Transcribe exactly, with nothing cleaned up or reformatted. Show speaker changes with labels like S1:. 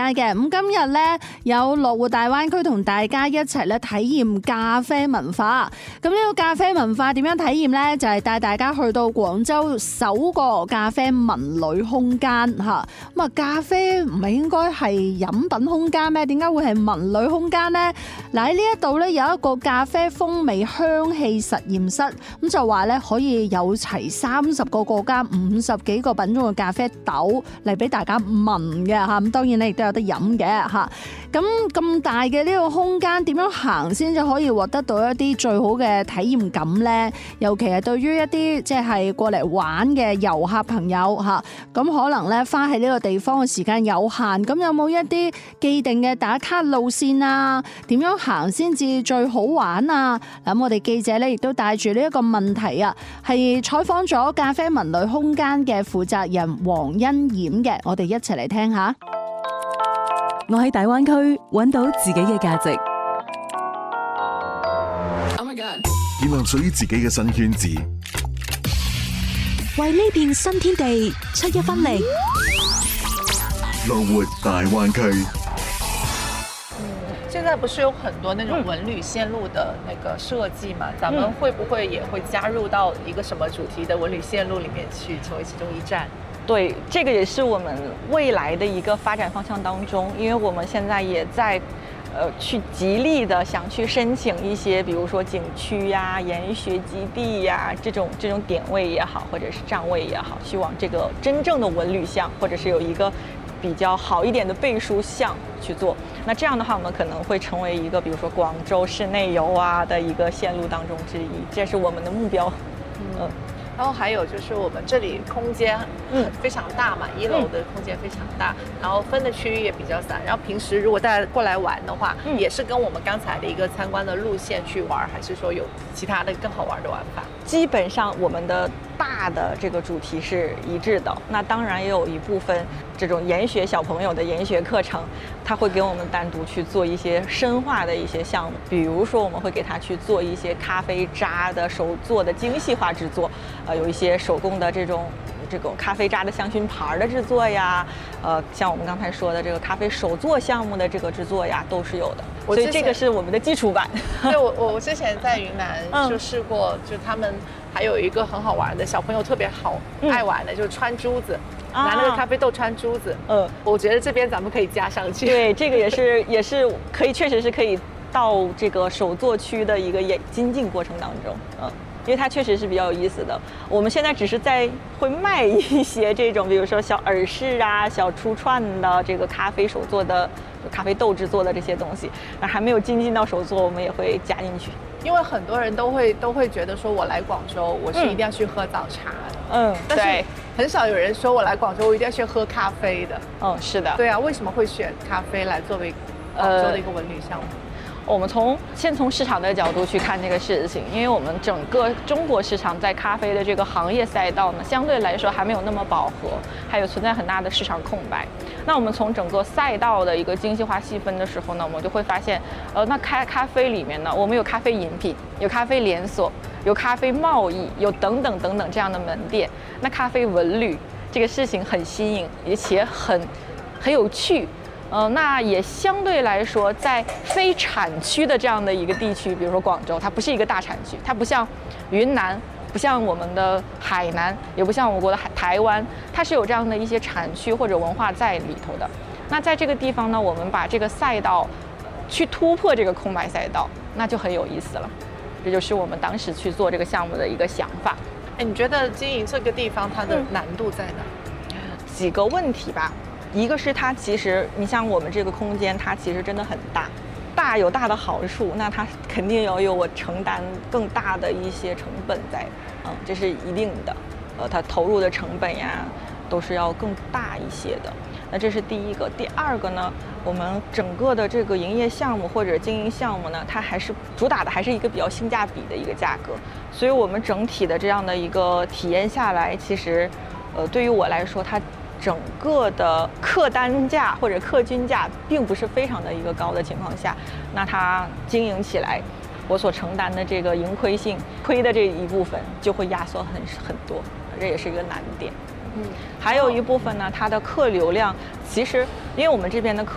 S1: 街嘅。咁今日咧有羅湖大灣區同大家一齊咧體驗咖啡文化。咁呢個咖啡文化點樣體驗呢？就係帶大家去到廣州首個咖啡文旅空間嚇。咁啊，咖啡唔係應該係飲品空間咩？點解會係文旅空間呢？嗱，喺呢一度咧有一個咖啡風味香氣實驗室，咁就話咧可以有齊三十個國家五十幾個品種嘅咖啡豆嚟俾大家聞嘅嚇。咁當然咧亦都有得飲嘅嚇。咁咁大嘅呢個空間點樣行先至可以獲得到一啲最好嘅體驗感呢？尤其係對於一啲即係過嚟玩嘅遊客朋友嚇，咁可能咧花喺呢個地方嘅時間有限，咁有冇一啲既定嘅打卡路線啊？點樣行先至最好玩啊？咁我哋記者咧亦都帶住呢一個問題啊，係採訪咗咖啡文旅空間嘅負責人黃欣冉嘅，我哋一齊嚟聽下。
S2: 我喺大灣區揾到自己嘅價值，
S3: 建立屬於自己嘅新圈子，
S2: 為呢片新天地出一分力。
S3: 樂活大灣區。
S4: 現在不是有很多那種文旅線路的那個設計嘛？咱們會不會也會加入到一個什麼主題的文旅線路裡面去，成為其中一站？
S5: 對，這個也是我們未來的一個發展方向當中，因為我們現在也在，呃，去極力的想去申請一些，比如說景區呀、研學基地呀這種這種點位也好，或者是站位也好，希望這個真正的文旅項，或者是有一個比較好一點的背書項去做。那這樣的話，我們可能會成為一個，比如說廣州市內遊啊的一個線路當中之一，這是我們的目標。嗯。呃
S4: 然後還有就是我們這裡空間嗯非常大嘛，一樓的空間非常大，然後分的區域也比較散。然後平時如果大家過來玩的話，嗯、也是跟我們剛才的一個參觀的路線去玩，還是說有其他的更好玩的玩法？
S5: 基本上我們的大的這個主題是一致的。那當然也有一部分這種研學小朋友的研學課程，他會給我們單獨去做一些深化的一些項目，比如說我們會給他去做一些咖啡渣的手做的精細化製作。呃，有一些手工的這種這種咖啡渣的香薰牌的製作呀，呃，像我們剛才說的這個咖啡手作項目的這個製作呀，都是有的。所以這個是我們的基礎版。
S4: 對，我我之前在雲南就試過，就他們還有一個很好玩的，小朋友特別好愛玩的，就是穿珠子，拿那個咖啡豆穿珠子。嗯，我覺得這邊咱們可以加上去。
S5: 對，這個也是也是可以，確實是可以到這個手作區的一個演精進過程當中。嗯。因為它確實是比較有意思的，我們現在只是在會賣一些這種，比如說小耳飾啊、小出串的這個咖啡手做的咖啡豆製作的這些東西，那還沒有精進到手做，我們也會加進去。因
S4: 為很多人都會都會覺得說，我來廣州，我是一定要去喝早茶的。
S5: 嗯，
S4: 但是很少有人說我來廣州，我一定要去喝咖啡的。
S5: 嗯，是的。
S4: 對啊，為什麼會選咖啡來作為廣州的一個文旅項目？呃
S5: 我們從先從市場的角度去看這個事情，因為我們整個中國市場在咖啡的這個行業賽道呢，相對來說還沒有那麼飽和，還有存在很大的市場空白。那我們從整個賽道的一個精細化細分的時候呢，我們就會發現，呃，那咖咖啡裡面呢，我們有咖啡飲品，有咖啡連鎖，有咖啡貿易，有等等等等這樣的門店。那咖啡文旅這個事情很新穎，而且很很有趣。呃，那也相對來說，在非產區的這樣的一個地區，比如說廣州，它不是一個大產區，它不像雲南，不像我們的海南，也不像我國的海台灣，它是有這樣的一些產區或者文化在裡頭的。那在這個地方呢，我們把這個賽道去突破這個空白賽道，那就很有意思了。這就是我們當時去做這個項目的一個想法。
S4: 哎，你覺得經營這個地方它的難度在哪？
S5: 嗯，幾個問題吧。一個是它其實，你像我們這個空間，它其實真的很大，大有大的好處，那它肯定要有我承擔更大的一些成本在，嗯，這是一定的，呃，它投入的成本呀，都是要更大一些的。那這是第一個。第二個呢，我們整個的這個營業項目或者經營項目呢，它還是主打的還是一個比較性價比的一個價格，所以我們整體的這樣的一個體驗下來，其實，呃，對於我來說，它整個的客單價或者客均價並不是非常的一個高的情況下，那它經營起來，我所承擔的這個盈虧性虧的這一部分就會壓縮很很多，這也是一個難點。嗯，還有一部分呢，它的客流量其實因為我們這邊的客